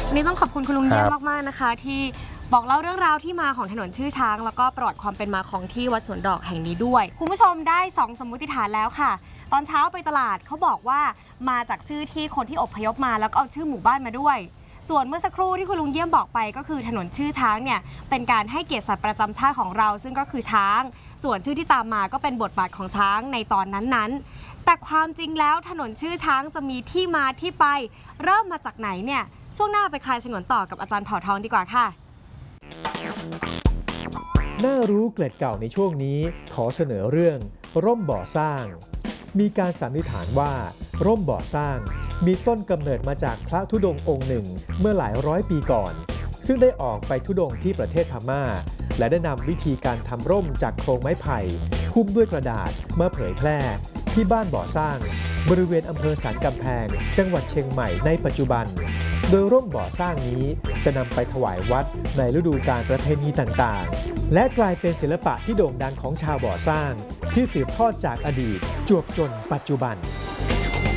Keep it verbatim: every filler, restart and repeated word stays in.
วันนี้ต้องขอบคุณคุณลุงเยี่ยมมากๆนะคะที่บอกเล่าเรื่องราวที่มาของถนนชื่อช้างแล้วก็ประวัติความเป็นมาของที่วัดสวนดอกแห่งนี้ด้วยคุณผู้ชมได้สองสมมุติฐานแล้วค่ะตอนเช้าไปตลาดเขาบอกว่ามาจากชื่อที่คนที่อพยพมาแล้วก็เอาชื่อหมู่บ้านมาด้วยส่วนเมื่อสักครู่ที่คุณลุงเยี่ยมบอกไปก็คือถนนชื่อช้างเนี่ยเป็นการให้เกียรติสัตว์ประจำชาติของเราซึ่งก็คือช้างส่วนชื่อที่ตามมาก็เป็นบทบาทของช้างในตอนนั้นๆแต่ความจริงแล้วถนนชื่อช้างจะมีที่มาที่ไปเริ่มมาจากไหนเนี่ยช่วงหน้าไปคลายฉงนต่อกับอาจารย์เผ่าทองดีกว่าค่ะน่ารู้เกล็ดเก่าในช่วงนี้ขอเสนอเรื่องร่มบ่อสร้างมีการสันนิษฐานว่าร่มบ่อสร้างมีต้นกำเนิดมาจากพระธุดงค์องค์หนึ่งเมื่อหลายร้อยปีก่อนซึ่งได้ออกไปธุดงค์ที่ประเทศพม่าและได้นำวิธีการทำร่มจากโครงไม้ไผ่หุ้มด้วยกระดาษมาเผยแพร่ที่บ้านบ่อสร้างบริเวณอำเภอสันกำแพงจังหวัดเชียงใหม่ในปัจจุบันโดยร่มบ่อสร้างนี้จะนำไปถวายวัดในฤดูกาลประเพณีต่างๆและกลายเป็นศิลปะที่โด่งดังของชาวบ่อสร้างที่สืบทอดจากอดีตจวบจนปัจจุบัน